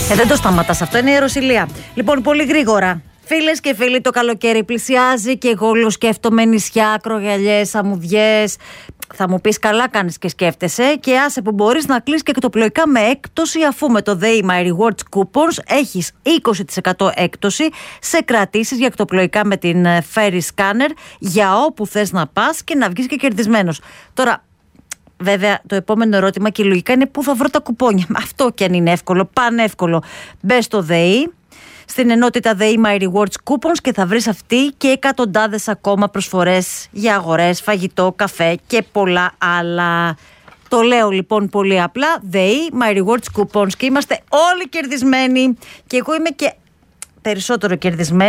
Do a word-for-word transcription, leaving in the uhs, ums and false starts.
Ε, δεν το σταματάς αυτό, είναι η Ιεροσυλία. Λοιπόν, πολύ γρήγορα. Φίλες και φίλοι, το καλοκαίρι πλησιάζει και εγώ όλο σκέφτομαι νησιά, ακρογιαλιές, αμμουδιές. Θα μου πεις καλά κάνεις και σκέφτεσαι, και άσε που μπορείς να κλείσεις και εκτοπλοϊκά με έκπτωση, αφού με το ΔΕΗ My Rewards Coupons έχεις είκοσι τοις εκατό έκπτωση σε κρατήσεις για εκτοπλοϊκά με την Ferry Scanner για όπου θες να πας και να βγεις και κερδισμένος. Τώρα, βέβαια, το επόμενο ερώτημα και λογικά είναι πού θα βρω τα κουπόνια. Αυτό και αν είναι εύκολο, πανεύκολο. Μπες στο ΔΕΗ, στην ενότητα ΔΕΗ My Rewards Coupons, και θα βρεις αυτή και εκατοντάδες ακόμα προσφορές για αγορές, φαγητό, καφέ και πολλά άλλα. Το λέω λοιπόν πολύ απλά, ΔΕΗ My Rewards Coupons, και είμαστε όλοι κερδισμένοι, και εγώ είμαι και περισσότερο κερδισμένη.